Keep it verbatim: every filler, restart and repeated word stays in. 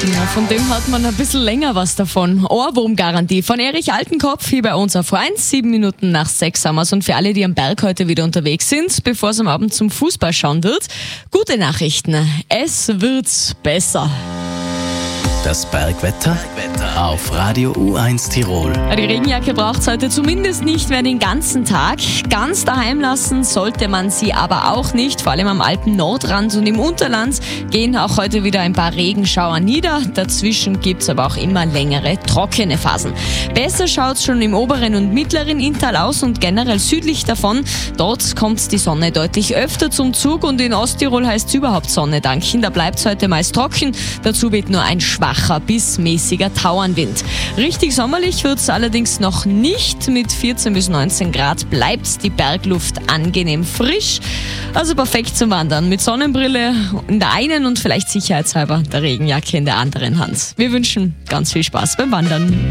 Ja, von dem hat man ein bisschen länger was davon. Ohrwurmgarantie von Erich Altenkopf hier bei uns auf eins. Sieben Minuten nach sechs haben wir's. Und für alle, die am Berg heute wieder unterwegs sind, bevor es am Abend zum Fußball schauen wird, gute Nachrichten. Es wird besser. Das Bergwetter auf Radio U eins Tirol. Die Regenjacke braucht es heute zumindest nicht mehr den ganzen Tag. Ganz daheim lassen sollte man sie aber auch nicht. Vor allem am Alpen-Nordrand und im Unterland gehen auch heute wieder ein paar Regenschauer nieder. Dazwischen gibt es aber auch immer längere trockene Phasen. Besser schaut es schon im oberen und mittleren Inntal aus und generell südlich davon. Dort kommt die Sonne deutlich öfter zum Zug und in Osttirol heißt es überhaupt Sonne danken. Da bleibt es heute meist trocken. Dazu weht nur ein schwacher bis mäßiger Tauernwind. Richtig sommerlich wird es allerdings noch nicht. Mit vierzehn bis neunzehn Grad bleibt die Bergluft angenehm frisch. Also perfekt zum Wandern. Mit Sonnenbrille in der einen und vielleicht sicherheitshalber der Regenjacke in der anderen Hand. Wir wünschen ganz viel Spaß beim Wandern.